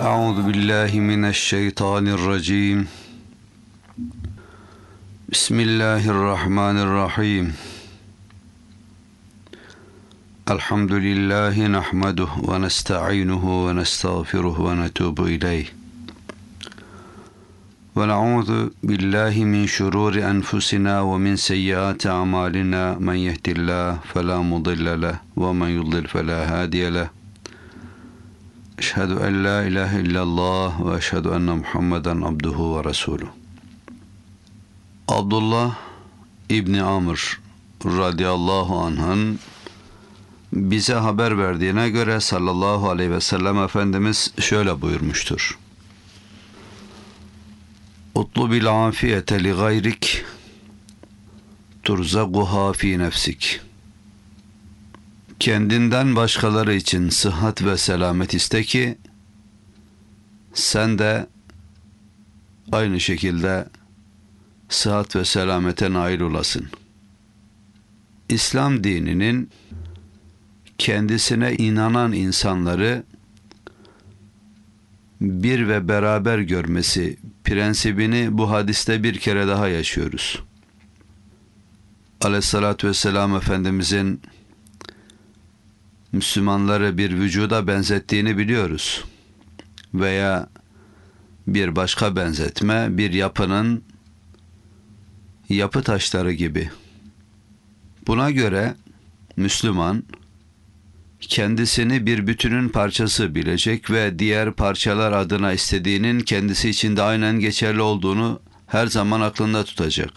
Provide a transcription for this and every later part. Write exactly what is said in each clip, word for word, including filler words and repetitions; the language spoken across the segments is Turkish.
Euzu billahi mineşşeytanirracim. Bismillahirrahmanirrahim. Elhamdülillahi nahmeduhu ve nesta'inuhu ve nestağfiruhu ve netubu ileyh. Ve na'udhu billahi min şururi enfusina ve min seyyiati a'malina. Men yehdihillahu fela mudille leh ve men yudlil fela hadiye leh. Eşhedü en la ilahe illallah ve eşhedü enne Muhammeden abduhu ve resuluh. Abdullah İbni Amr radıyallahu anh'ın bize haber verdiğine göre sallallahu aleyhi ve sellem Efendimiz şöyle buyurmuştur. Utlubil afiyete li gayrik turzaguha fi nefsik. Kendinden başkaları için sıhhat ve selamet iste ki sen de aynı şekilde sıhhat ve selamete nail olasın. İslam dininin kendisine inanan insanları bir ve beraber görmesi prensibini bu hadiste bir kere daha yaşıyoruz. Aleyhissalatü vesselam Efendimizin Müslümanları bir vücuda benzettiğini biliyoruz. Veya bir başka benzetme, bir yapının yapı taşları gibi. Buna göre Müslüman kendisini bir bütünün parçası bilecek ve diğer parçalar adına istediğinin kendisi için de aynen geçerli olduğunu her zaman aklında tutacak.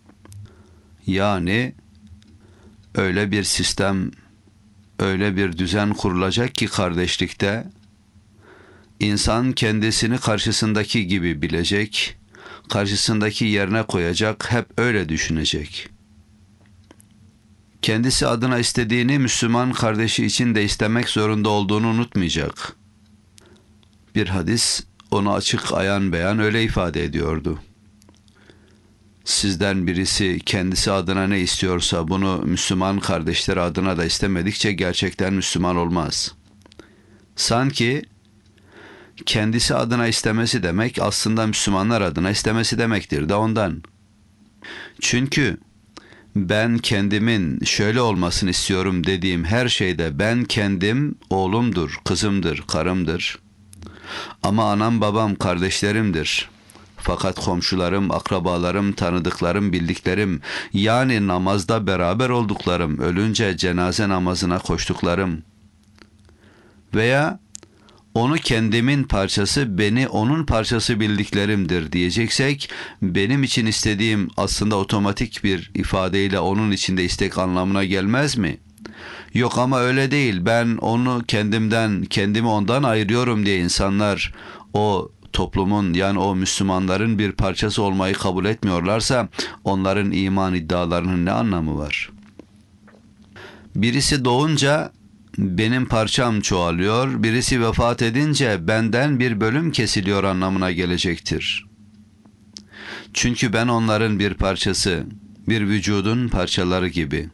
Yani öyle bir sistem, öyle bir düzen kurulacak ki kardeşlikte insan kendisini karşısındaki gibi bilecek, karşısındaki yerine koyacak, hep öyle düşünecek. Kendisi adına istediğini Müslüman kardeşi için de istemek zorunda olduğunu unutmayacak. Bir hadis onu açık ayan beyan öyle ifade ediyordu. Sizden birisi kendisi adına ne istiyorsa bunu Müslüman kardeşleri adına da istemedikçe gerçekten Müslüman olmaz. Sanki kendisi adına istemesi demek aslında Müslümanlar adına istemesi demektir de ondan. Çünkü ben kendimin şöyle olmasını istiyorum dediğim her şeyde ben kendim oğlumdur, kızımdır, karımdır. Ama anam babam kardeşlerimdir. Fakat komşularım, akrabalarım, tanıdıklarım, bildiklerim, yani namazda beraber olduklarım, ölünce cenaze namazına koştuklarım veya onu kendimin parçası, beni onun parçası bildiklerimdir diyeceksek, benim için istediğim aslında otomatik bir ifadeyle onun içinde istek anlamına gelmez mi? Yok ama öyle değil, ben onu kendimden, kendimi ondan ayırıyorum diye insanlar o toplumun, yani o Müslümanların bir parçası olmayı kabul etmiyorlarsa onların iman iddialarının ne anlamı var? Birisi doğunca benim parçam çoğalıyor, birisi vefat edince benden bir bölüm kesiliyor anlamına gelecektir. Çünkü ben onların bir parçası, bir vücudun parçaları gibi.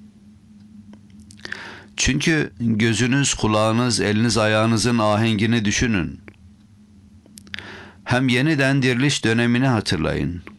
Çünkü gözünüz, kulağınız, eliniz, ayağınızın ahengini düşünün. Hem yeniden diriliş dönemini hatırlayın.